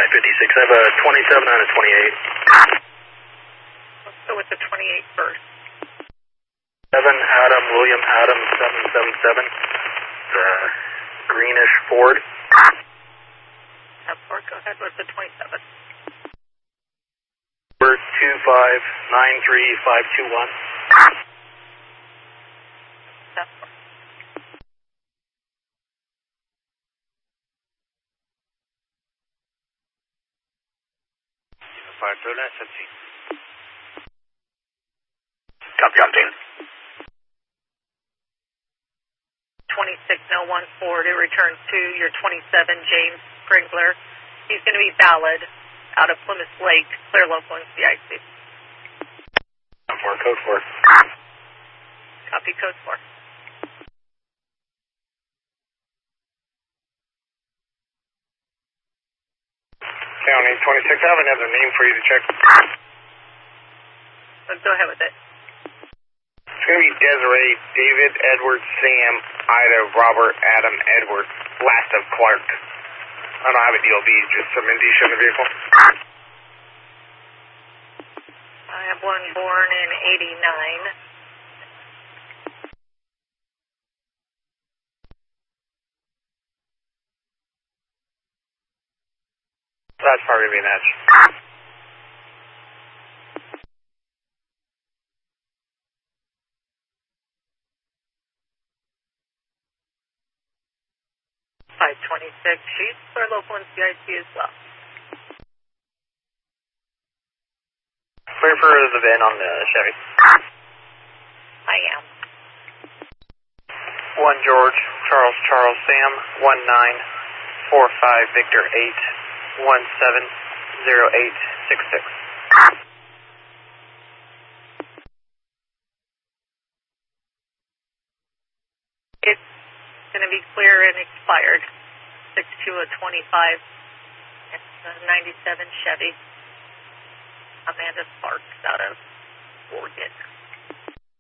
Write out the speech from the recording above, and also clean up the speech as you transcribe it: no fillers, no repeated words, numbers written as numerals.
556. I have a 27 and a 28. Let's go with the 28 first. 7 Adam, William Adam 777. The greenish Ford. Ford, go ahead with the 27. Number 2593521. That's Ford. Fire Bruna, 17. Copy, Captain. 2601 Ford, it returns to your 27 James Springler. He's going to be valid out of Plymouth Lake, clear local and CIC. Code 4. Copy, code 4. County 26, I have another name for you to check. Let's go ahead with it. It's going to be Desiree, David, Edward, Sam, Ida, Robert, Adam, Edward, last of Clark. I don't have a DLB, just some indicia in the vehicle. I have one born in 89. That's probably going to be an edge. She's clear local and CIC as well. Clear for the VIN on the Chevy. I am. 1 George, Charles, Charles, Sam, 1945 Victor 8170866. It's going to be clear and expired. 6225. It's a 97 Chevy. Amanda Sparks out of Oregon.